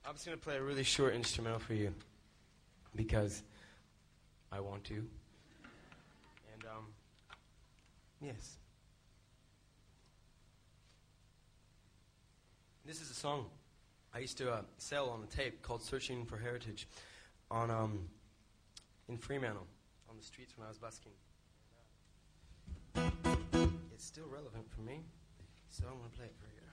I'm just going to play a really short instrumental for you because I want to. And, yes. This is a song I used to sell on a tape called Searching for Heritage on in Fremantle on the streets when I was busking. It's still relevant for me, so I'm going to play it for you.